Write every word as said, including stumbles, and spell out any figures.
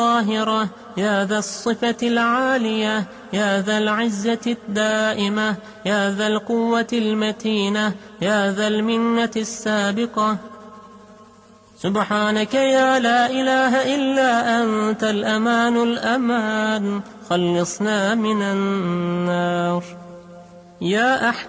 الظاهرة، يا ذا الصفة العالية، يا ذا العزة الدائمة، يا ذا القوة المتينة، يا ذا المنة السابقة. سبحانك يا لا إله إلا أنت الأمان الأمان، خلصنا من النار. يا أحكم